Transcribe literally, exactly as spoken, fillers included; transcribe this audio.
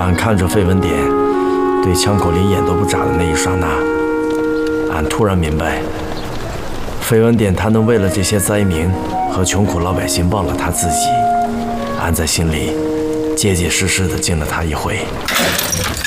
俺看着费文典对枪口连眼都不眨的那一刹那，俺突然明白，费文典他能为了这些灾民和穷苦老百姓忘了他自己，俺在心里结结实实的敬了他一回。